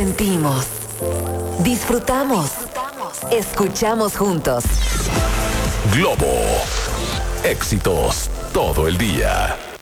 Sentimos, disfrutamos, escuchamos juntos. Globo. Éxitos todo el día.